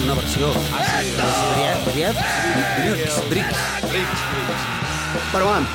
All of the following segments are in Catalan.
una versió. Bricks. Bueno, va.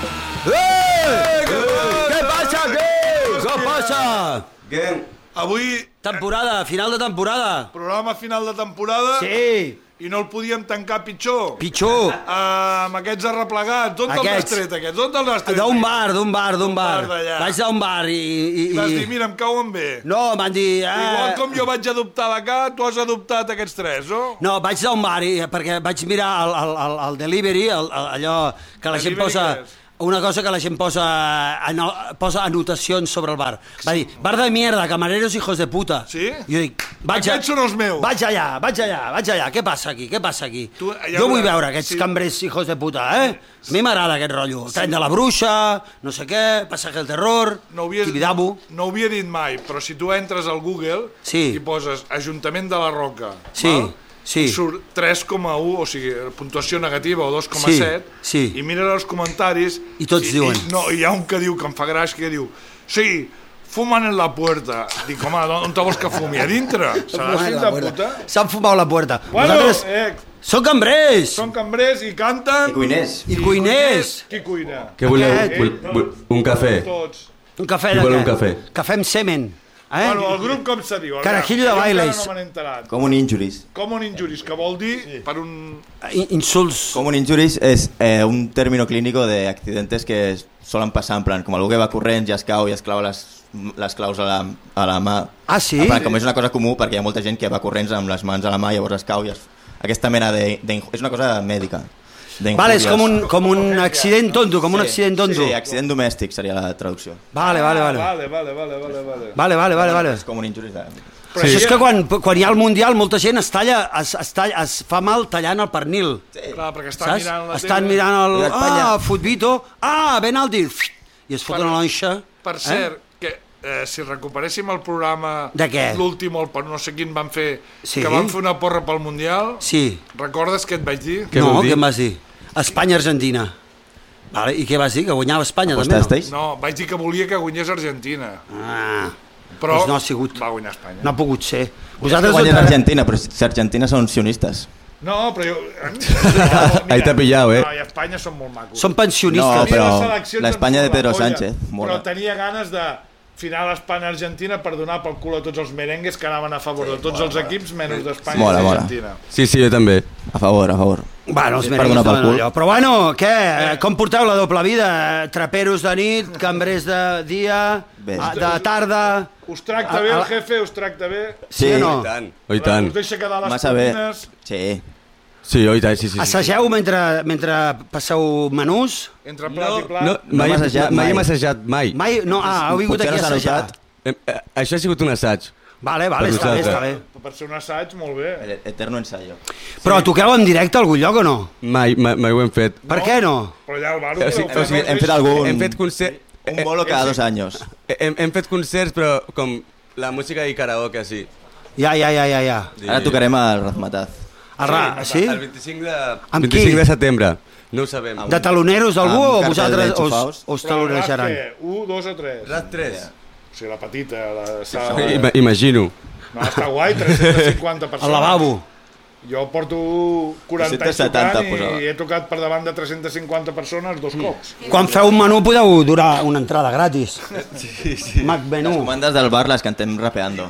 Què passa, què passa? Avui... Temporada, final de temporada. Programa final de temporada. Sí. I no el podíem tancar pitjor. Pitjor. Amb aquests arreplegats. D'on te'ls has tret, aquests? D'on te'ls has tret? D'un bar. d'allà. Vaig d'un bar i... Vas dir, mira, em cauen bé. No, m'han dit... Igual com jo vaig adoptar la K, tu has adoptat aquests tres, no? No, vaig d'un bar perquè vaig mirar el delivery, allò que la gent posa... Una cosa que la gent posa anotacions sobre el bar. Va dir, bar de mierda, camareros hijos de puta. Sí? I jo dic, Aquests són els meus. Vaig allà. Què passa aquí? Jo vull veure aquests cambrers hijos de puta, A mi m'agrada aquest rotllo. El tren de la bruixa, no sé què, Pasaje del terror, Tibidabo. No ho havia dit mai, però si tu entres al Google i poses Ajuntament de la Roca, surt 3,1, o sigui, puntuació negativa o 2,7, i mires els comentaris i tots diuen... Hi ha un que diu, que em fa gràcia, que diu, sí, fuman en la puerta. Dic, home, on te vols que fumi? A dintre? Seràs fill de puta? S'han fumat la puerta. Bueno, són cambrers! Són cambrers i canten... I cuiners. Qui cuina? Què voleu? Un cafè. Tots. Un cafè de què? Cafè amb semen. Bueno, el grup com se diu? Carajillo de bailes. No me n'he enterat. Common injuries. Common injuries, que vol dir per un... Insults. Common injuries és un término clínico de accidentes que solen passar en plan, com algú que va corrents i es cau i es clava les claus a la mà. Ah, sí? En plan, com és una cosa comú perquè hi ha molta gent que va corrents amb les mans a la mà i llavors es cau i aquesta mena és una cosa mèdica. Vale, és com un accident tonto, Sí, accident domèstic seria la traducció. Vale. És com un injuris. Però això és que quan hi ha el Mundial molta gent es fa mal tallant el pernil. Clar, perquè estan mirant la tele. Estan mirant el futbito, Benaldi, i es foten a l'anxa. Per cert, que si recuperéssim el programa l'últim, no sé quin van fer, que van fer una porra pel Mundial, recordes què et vaig dir? No, què em vas dir? Espanya-Argentina. I què vas dir? Que guanyava Espanya també? No, vaig dir que volia que guanyés Argentina. Però no ha sigut. Va guanyar Espanya. No ha pogut ser. Guanyés Argentina, però si Argentina són sionistes. No, però jo... Ahí t'ha pillat, No, i Espanya són molt macos. Són pensionistes. No, però l'Espanya de Pedro Sánchez. Però tenia ganes de final Espanya-Argentina per donar pel cul a tots els merengues que anaven a favor de tots els equips menys d'Espanya i d'Argentina. Sí, jo també. A favor. Bueno, els merengues donen allò. Però bueno, què? Com porteu la doble vida? Traperos de nit, cambrers de dia, de tarda... Us tracta bé el jefe? Us tracta bé? Sí o no? I tant. Us deixa quedar les cotines? Sí, oi tant, sí. Assageu mentre passeu menús? Entre plat i plat? No, mai hem assajat, mai. No, heu vingut aquí a assajar. Això ha sigut un assaig. Vale, està bé. Per ser un assaig, molt bé. Eterno ensayo. Però toqueu en directe a algun lloc o no? Mai ho hem fet. Per què no? Però allà al bar hem fet algun... Hem fet concert... Un bolo cada 2 años. Hem fet concerts, però com la música i karaoke, sí. Ja. Ara tocarem al Razmataz. Sí? El 25 de setembre. No ho sabem. De taloneros d'algú o vosaltres us talonejaran? 1, 2 o 3? Rat 3. O sigui, la petita. Imagino. No, està guai, 350 persones. Al lavabo. Jo porto 40 anys tocant i he tocat per davant de 350 persones 2 cops. Quan feu un menú podeu durar una entrada gratis. Sí. Mac menú. Les comandes del bar les cantem rapeando.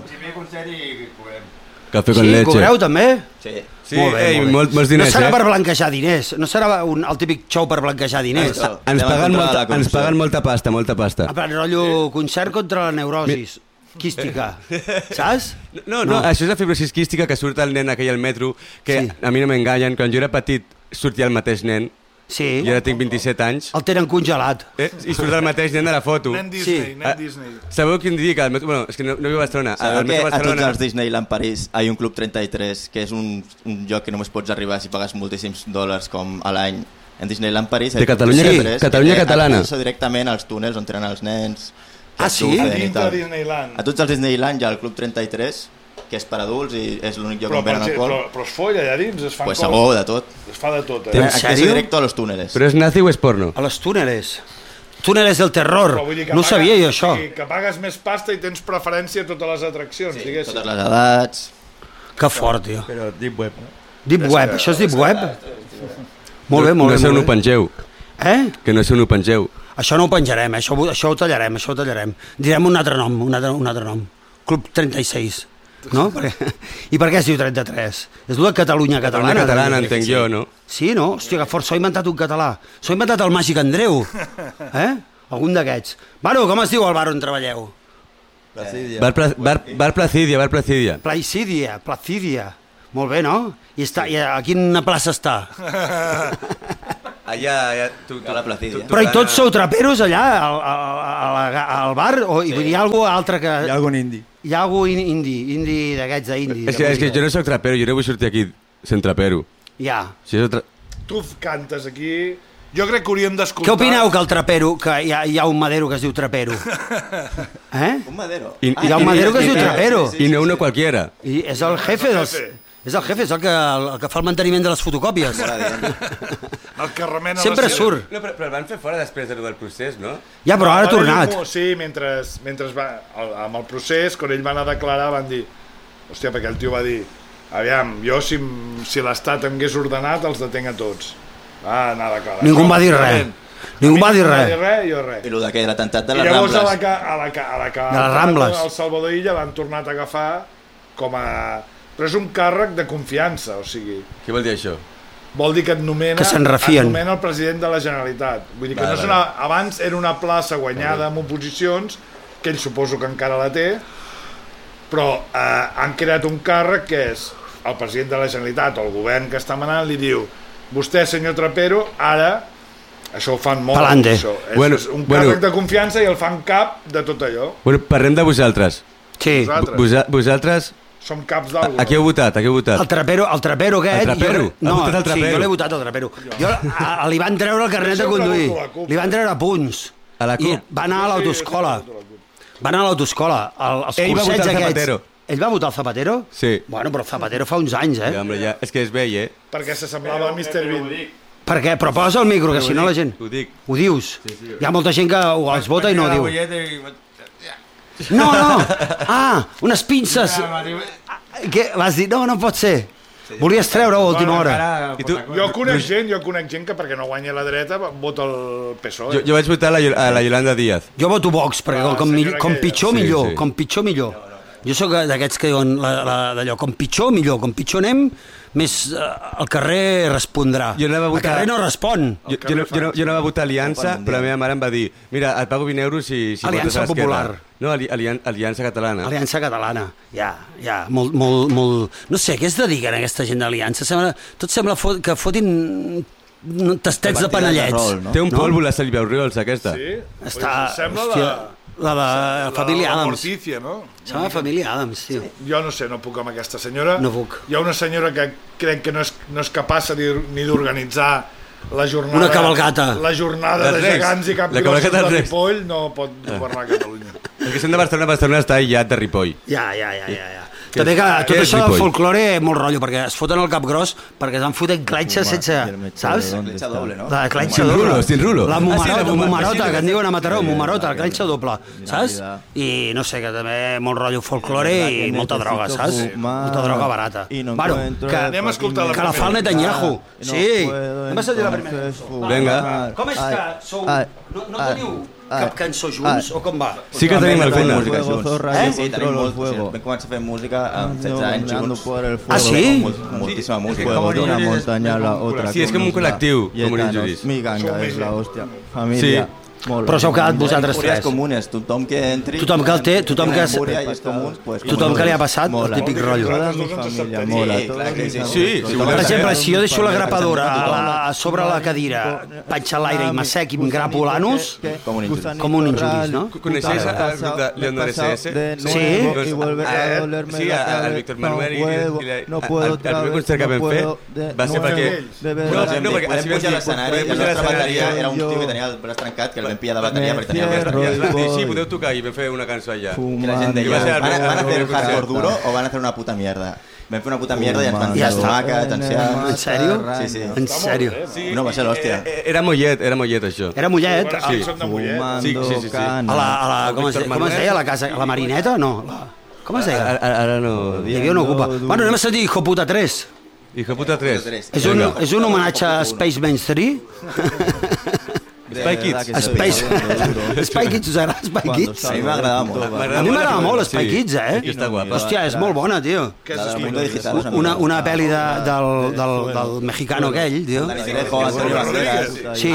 Cafè con leche. Sí, cobreu també? Sí. Molt bé. Molts diners, no serà per blanquejar diners, no serà el típic show per blanquejar diners. Ens paguen molta pasta. En plan, rotllo concert contra la neurosis quística, saps? No, això és la fibrosis quística que surt el nen aquell al metro, que a mi no m'enganyen. Quan jo era petit sortia el mateix nen. Sí. Jo ara tinc 27 anys. El tenen congelat. I surt el mateix nen de la foto. Nen Disney. Sabeu quin dia? Bueno, és que no viu a Barcelona. Sabeu que a tots els Disneyland París hi ha un Club 33, que és un lloc que només pots arribar si pagues moltíssims dòlars com a l'any. En Disneyland París... De Catalunya catalana. Això directament als túnels on tenen els nens. Ah, sí? A dintre Disneyland. A tots els Disneyland hi ha el Club 33, que és per adults i és l'únic lloc on venen alcohol. Però es folla allà dins, es fan coses. Pues segur, de tot. Es fa de tot, Tiene acceso directo a los túneles. Però és nazi o és porno? A los túneles. Túneles del terror. No ho sabia jo, això. Que pagues més pasta i tens preferència a totes les atraccions, diguéssim. Totes les edats. Que fort, tio. Però Deep Web, no? Deep Web, això és Deep Web? Molt bé, molt bé. No sé on ho pengeu. Que no sé on ho pengeu. Això no ho penjarem, això ho tallarem. Direm un altre nom. Club 36. No? I per què es diu 33? És el de Catalunya catalana. Catalunya catalana, entenc jo, no? Sí, no? Hòstia, que fort, s'ho ha inventat un català. S'ho ha inventat el Màgic Andreu. Algun d'aquests. Bueno, com es diu el bar on treballeu? Bar Placidia. Placidia. Molt bé, no? I a quina plaça està? Allà, a la Placidia. Però i tots sou traperos allà, al bar? O hi ha algú altre que... Hi ha algun indi. Hi ha algú indi d'aquests d'indi. És que jo no soc trapero, jo no vull sortir aquí sent trapero. Ja. Tu cantes aquí... Jo crec que hauríem d'escoltar... Què opineu que el trapero, que hi ha un madero que es diu trapero? Un madero? Hi ha un madero que es diu trapero. I no uno qualquiera. I és el jefe dels... És el jefe, és el que fa el manteniment de les fotocòpies. El que remena... Sempre surt. No, però el van fer fora després del procés, no? Ja, però ara ha tornat. Sí, mentre va... Amb el procés, quan ell va anar a declarar, van dir... Hòstia, perquè el tio va dir... Aviam, jo si l'Estat em hagués ordenat, els detenc a tots. Va anar a declarar. Ningú va dir res. Ningú va dir res. Jo res. I el de l'atemptat de les Rambles. I Rambles. llavors de les Rambles. El Salvador Illa l'han tornat a agafar com a... Però és un càrrec de confiança, o sigui... Què vol dir això? Vol dir que et nomena, que se'n refien. Et nomena el president de la Generalitat. Vull dir que abans era una plaça guanyada amb oposicions, que ell suposo que encara la té, però han creat un càrrec que és el president de la Generalitat o el govern que està manant li diu vostè, senyor Trapero, ara... Això ho fan molt. Palante. És un càrrec de confiança i el fan cap de tot allò. Bueno, parlem de vosaltres. Sí. Vosaltres... Som caps d'algú. A qui heu votat? El trapero aquest... El trapero? No, sí, jo l'he votat al trapero. Li van treure el carnet de conduir. Li van treure punts. I va anar a l'autoscola. Els cursets aquests. Ell va votar el Zapatero? Sí. Bueno, però Zapatero fa uns anys, Ja, home, ja. És que es veia, Perquè s'assemblava a Mr. Bean. Per què? Però posa el micro, que si no la gent... Ho dic. Ho dius? Hi ha molta gent que els vota i no ho diu. No! Unes pinces! Què? Vas dir, no pot ser. Volies treure-ho a última hora. Jo conec gent que perquè no guanya la dreta vota el PSOE. Jo vaig votar a la Yolanda Díaz. Jo voto Vox, perquè com pitjor millor. Jo sóc d'aquests que diuen d'allò, com pitjor millor, com pitjor anem, més el carrer respondrà. El carrer no respon. Jo anava a votar Aliança, però la meva mare em va dir mira, et pago 20 euros si votes a l'esquerra. Aliança Popular. No, Aliança Catalana. Aliança Catalana, ja, molt... No sé, què es dediquen aquesta gent d'Aliança? Tot sembla que fotin tastets de panellets. Té un polvo la Salvi Aurriols, aquesta. Sí? Sembla la família Adams. Mortícia, no? Sembla la família Adams, tio. Jo no sé, no puc amb aquesta senyora. No puc. Hi ha una senyora que crec que no és capaç ni d'organitzar la jornada... Una cavalcata. La jornada de gegants i capgrossos de Ripoll no pot governar Catalunya. El que sent de Barcelona està aïllat de Ripoll. Ja. També que tot això del folklore molt rotllo, perquè es foten el cap gros perquè s'han fotent cletxes sense... Saps? Cletxa doble, no? La cletxa doble. Sin rulo. La mumarota, que en diuen a Mataró, mumarota, la cletxa doble, saps? I no sé, que també molt rotllo folklore i molta droga, saps? Molta droga barata. Bueno, anem a escoltar que la fa el Netanyahu. Sí, anem a sentir la primera. Vinga. Com és que sou... No teniu cap cançó junts o com va? Sí que tenim alguna. Sí, tenim molt. Vam començar a fer música amb 16 anys junts. Ah, sí? Moltíssima música. Una montaña a la otra. Sí, és com un col·lectiu, com un injuris. Mi ganga és la hòstia. Família. Però s'heu quedat vosaltres tres. Comunes, tothom que entri... Tothom que el té, tothom que li ha passat, el típic rotllo. Sí, per exemple, si jo deixo la grapadora sobre la cadira, vaig a l'aire i m'assec i em grapo l'anus, com un injuris, no? Coneixes el grup de León SS? Sí. Sí, el Víctor Manuel i el primer concert que vam fer va ser perquè... No, perquè així vam pujar a l'escenari i la nostra bateria era un tio que tenia el braç trencat, que el vam pillar de bateria perquè tenia el braç trencat. Sí, podeu tocar i vam fer una cançó allà. I la gent deia, ¿van a hacer hardcore duro o van a hacer una puta mierda? Vam fer una puta mierda i ens van dir tomàquet, enciam... En sèrio? Sí. En sèrio? No, va ser l'hòstia. Era Mollet, això. Era Mollet? Sí. Sí. Com es deia, la casa? La Marineta? No. Com es deia? Ara no... Hi havia una ocupa. Bueno, anem a sentir Hijo Puta 3. Hijo Puta 3. És un homenatge a Spaceman 3? Spy Kids. Spy Kids, us agrada Spy Kids? A mi m'agradava molt. A mi m'agrada molt Spy Kids, Està guapa. Hòstia, és molt bona, tio. Una pel·li del mexicano aquell, tio. Sí.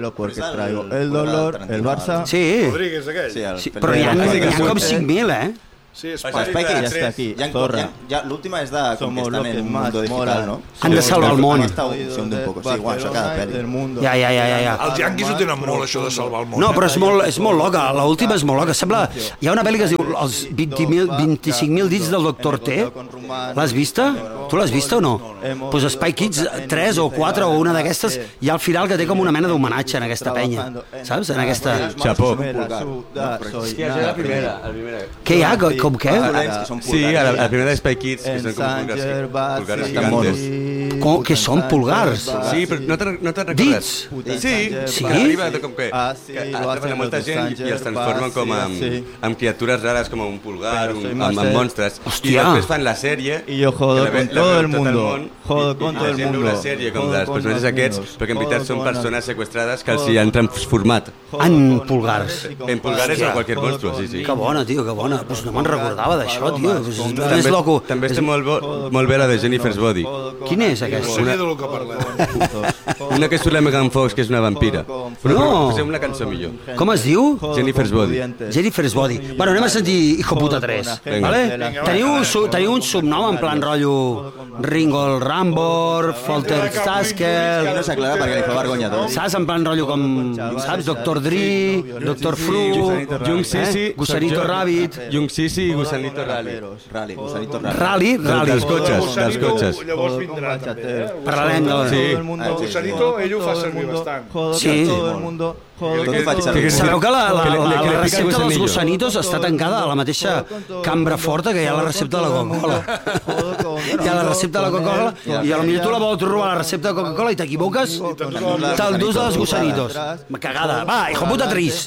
El dolor, el Barça... Sí. Però n'hi ha com 5.000, Sí, Spy Kids ja està aquí. L'última és de com que estan en un mundo digital, no? Han de salvar el món. Sí, igual, això cada pel·li. Ja. Els yanquis ho tenen molt, això de salvar el món. No, però és molt loca, l'última és molt loca. Sembla... Hi ha una pel·li que es diu Els 25.000 dits del Dr. T. L'has vista? Tu l'has vista o no? Doncs Spy Kids 3 o 4 o una d'aquestes, hi ha al final que té com una mena d'homenatge en aquesta penya. Saps? En aquesta... Xapó. Hòstia, és la primera. Què hi ha? Com què? Sí, a la primera de Spy Kids, que són com pulgares gigantes. Que són pulgars? Sí, però no te'n recordes? Dits? Sí? Arriba com que atrapen a molta gent i els transformen com en criatures rares, com un pulgar, amb monstres. I després fan la sèrie... I jo jodo con todo el mundo. Jodo con todo el mundo. I la gent veu la sèrie com dels personatges aquests, perquè en veritat són persones seqüestrades que els hi han transformat. En pulgars. En pulgares o qualsevol monstru, sí. Que bona, tio, que bona. Pues no me'n recordava d'això, tio. És loco. També està molt bé la de Jennifer's Body. Quin és aquest? Una que surt la Megan Fox, que és una vampira. No! Posem una cançó millor. Com es diu? Jennifer's Body. Jennifer's Body. Bueno, anem a sentir Hijo Puta 3. Teniu un subnom en plan rotllo Ringo el Rambor, Folter Staskel... No s'aclara perquè li fa vergonya tot. Saps? En plan rotllo com, saps? Dr. Dre, Dr. Flu, Jung Sisi, Gusanito Rabbit... Jung Sisi i Gusanito Rally. Rally. Dels cotxes. Llavors vindrà. Parlarem de... El Gusanito, ell ho fa servir bastant. Sí. Sabeu que la recepta dels Gusanitos està tancada a la mateixa cambra forta que hi ha la recepta de la Coca-Cola. Hi ha la recepta de la Coca-Cola i potser tu la vols robar la recepta de Coca-Cola i t'equivoques, te'l dus de les Gusanitos. Cagada. Va, Hijo Puta 3.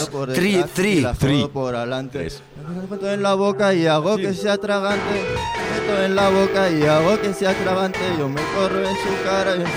Meto en la boca y hago que sea tragante. Meto en la boca y hago que sea tragante. Yo me corro en su cara y